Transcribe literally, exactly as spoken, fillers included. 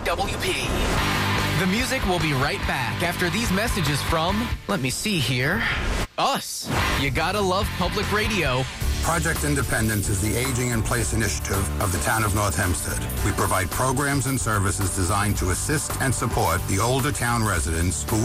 W P. The music will be right back after these messages from, let me see here, us. You gotta love public radio. Project Independence is the Aging in Place initiative of the town of North Hempstead. We provide programs and services designed to assist and support the older town residents who